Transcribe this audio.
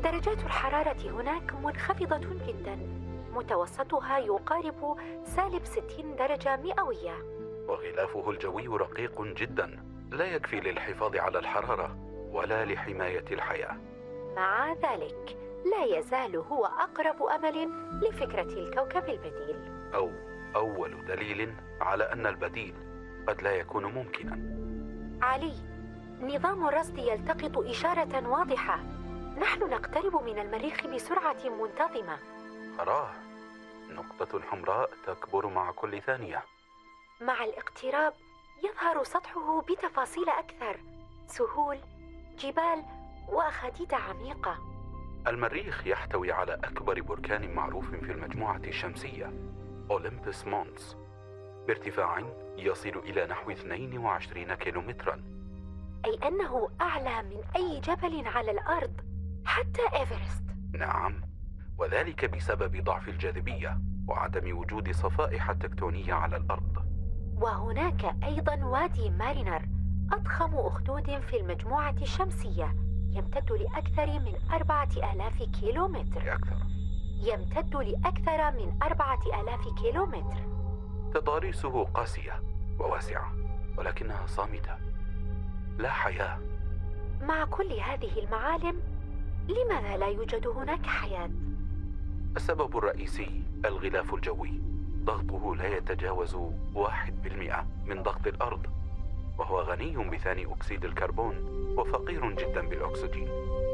درجات الحرارة هناك منخفضة جدا، متوسطها يقارب -60 درجة مئوية. وغلافه الجوي رقيق جدا، لا يكفي للحفاظ على الحرارة ولا لحماية الحياة. مع ذلك لا يزال هو أقرب أمل لفكرة الكوكب البديل، أو أول دليل على أن البديل قد لا يكون ممكنا. علي، نظام الرصد يلتقط إشارة واضحة. نحن نقترب من المريخ بسرعة منتظمة. أراه، نقطة حمراء تكبر مع كل ثانية. مع الاقتراب يظهر سطحه بتفاصيل أكثر، سهول، جبال وأخاديد عميقة. المريخ يحتوي على أكبر بركان معروف في المجموعة الشمسية، أولمبس مونس، بارتفاع يصل إلى نحو 22 كيلومترا. أي أنه أعلى من أي جبل على الأرض، حتى إيفرست. نعم، وذلك بسبب ضعف الجاذبية وعدم وجود صفائح تكتونية على الأرض. وهناك أيضا وادي مارينر، أضخم أخدود في المجموعة الشمسية، يمتد لأكثر من 4000 كيلومتر. يمتد لأكثر من 4000 كيلومتر. تضاريسه قاسية وواسعة، ولكنها صامتة، لا حياة. مع كل هذه المعالم، لماذا لا يوجد هناك حياة؟ السبب الرئيسي الغلاف الجوي، ضغطه لا يتجاوز 1% من ضغط الأرض، وهو غني بثاني أكسيد الكربون وفقير جدا بالأكسجين.